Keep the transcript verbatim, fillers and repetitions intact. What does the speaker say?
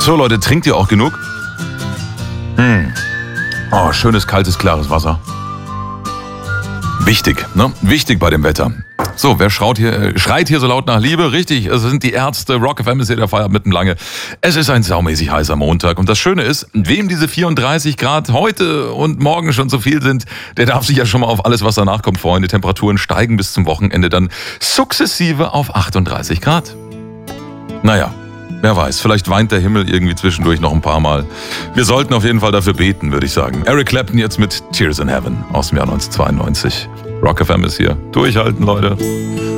So Leute, trinkt ihr auch genug? Hm. Oh, schönes, kaltes, klares Wasser. Wichtig, ne? Wichtig bei dem Wetter. So, wer schreit hier, äh, schreit hier so laut nach Liebe? Richtig, es sind die Ärzte. Rock F M ist hier der Feierabend mitten lange. Es ist ein saumäßig heißer Montag. Und das Schöne ist, wem diese vierunddreißig Grad heute und morgen schon zu viel sind, der darf sich ja schon mal auf alles, was danach kommt, freuen. Die Temperaturen steigen bis zum Wochenende dann sukzessive auf achtunddreißig Grad. Naja, wer weiß, vielleicht weint der Himmel irgendwie zwischendurch noch ein paar Mal. Wir sollten auf jeden Fall dafür beten, würde ich sagen. Eric Clapton jetzt mit Tears in Heaven aus dem Jahr neunzehnhundertzweiundneunzig. Rock F M ist hier. Durchhalten, Leute.